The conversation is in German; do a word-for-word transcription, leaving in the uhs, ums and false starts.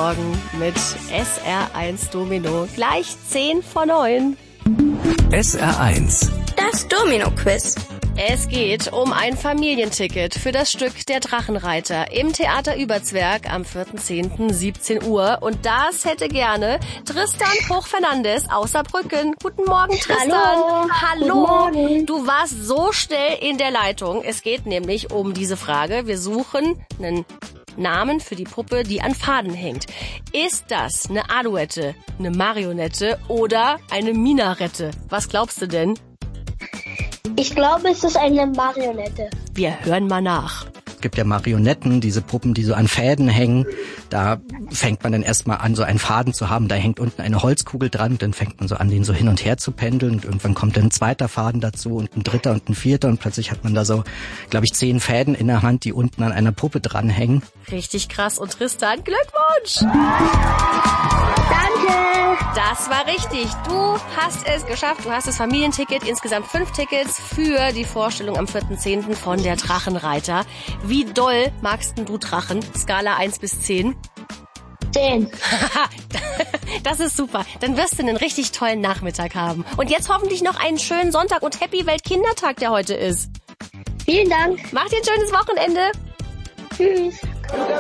Morgen mit S R eins Domino. Gleich zehn vor neun. S R eins. Das Domino-Quiz. Es geht um ein Familienticket für das Stück Der Drachenreiter im Theater Überzwerg am vierten zehnten siebzehn Uhr. Und das hätte gerne Tristan Hoch-Fernandes aus Saarbrücken. Guten Morgen, Tristan. Hallo. Hallo. Guten Morgen. Du warst so schnell in der Leitung. Es geht nämlich um diese Frage. Wir suchen einen Namen für die Puppe, die an Faden hängt. Ist das eine Alouette, eine Marionette oder eine Minarette? Was glaubst du denn? Ich glaube, es ist eine Marionette. Wir hören mal nach. Es gibt ja Marionetten, diese Puppen, die so an Fäden hängen. Da fängt man dann erstmal an, so einen Faden zu haben. Da hängt unten eine Holzkugel dran. Dann fängt man so an, den so hin und her zu pendeln. Und irgendwann kommt dann ein zweiter Faden dazu und ein dritter und ein vierter. Und plötzlich hat man da so, glaube ich, zehn Fäden in der Hand, die unten an einer Puppe dranhängen. Richtig krass. Und Tristan, Glückwunsch! Danke! Das war richtig. Du hast es geschafft. Du hast das Familienticket. Insgesamt fünf Tickets für die Vorstellung am vierten zehnten von Der Drachenreiter. Wie doll magst denn du Drachen? Skala eins bis zehn? Zehn. Das ist super. Dann wirst du einen richtig tollen Nachmittag haben. Und jetzt hoffentlich noch einen schönen Sonntag und Happy Weltkindertag, der heute ist. Vielen Dank. Mach dir ein schönes Wochenende. Tschüss.